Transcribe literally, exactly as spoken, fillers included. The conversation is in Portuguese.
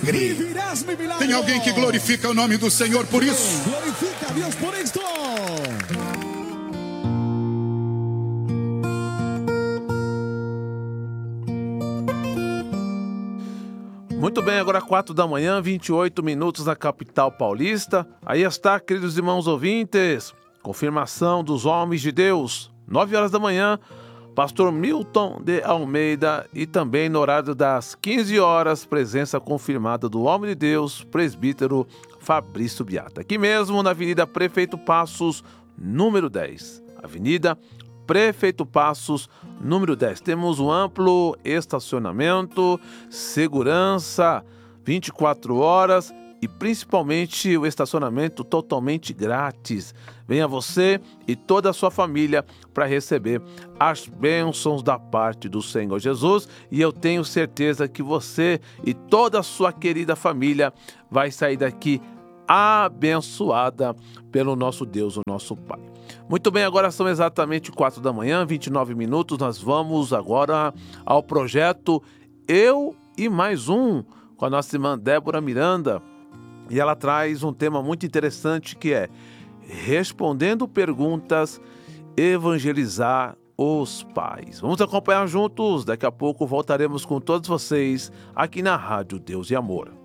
Vivirás mi milagro. Tem alguém que glorifica o nome do Senhor por isso? Glorifica a Deus por isto. Muito bem, agora quatro da manhã, vinte e oito minutos na capital paulista. Aí está, queridos irmãos ouvintes, confirmação dos homens de Deus. Nove horas da manhã, pastor Milton de Almeida, e também no horário das quinze horas, presença confirmada do homem de Deus, presbítero Fabrício Biata. Aqui mesmo na Avenida Prefeito Passos, número dez. Avenida Prefeito Passos, número dez. Temos um amplo estacionamento, segurança, vinte e quatro horas e principalmente o estacionamento totalmente grátis. Venha você e toda a sua família para receber as bênçãos da parte do Senhor Jesus, e eu tenho certeza que você e toda a sua querida família vai sair daqui abençoada pelo nosso Deus, o nosso Pai. Muito bem, agora são exatamente quatro da manhã, vinte e nove minutos. Nós vamos agora ao projeto Eu e Mais Um, com a nossa irmã Débora Miranda. E ela traz um tema muito interessante, que é respondendo perguntas, evangelizar os pais. Vamos acompanhar juntos. Daqui a pouco voltaremos com todos vocês aqui na Rádio Deus e Amor.